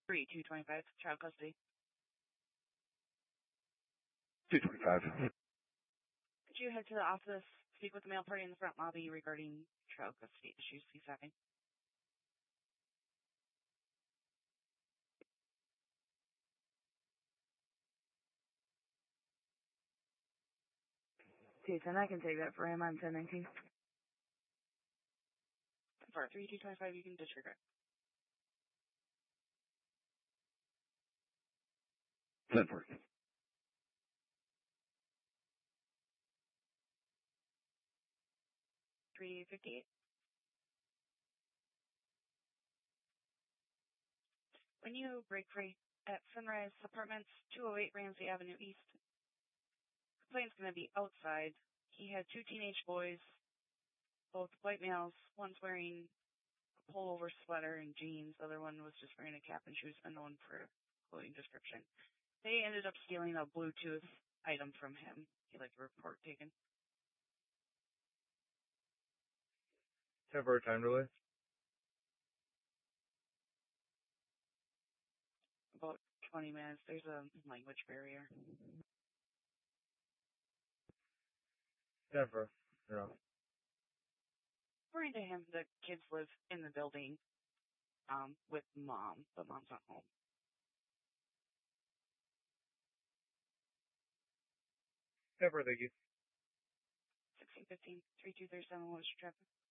3225, child custody. 225. Could you head to the office, speak with the male party in the front lobby regarding child custody issues he's having? Jason, I can take that for him. I'm 1019. For 3225, you can disregard. 10-4. 358. When you break free at Sunrise Apartments, 208 Ramsey Avenue East, the plane's going to be outside. He had two teenage boys, both white males. One's wearing a pullover sweater and jeans. The other one was just wearing a cap and shoes, unknown for clothing description. They ended up stealing a Bluetooth item from him. He'd like a report taken. 10-4 time delay. About 20 minutes. There's a language barrier. 10-4. Yeah. According to him, the kids live in the building with mom, but mom's not home. 10-4, thank you. 1615, 3237 West Traffic.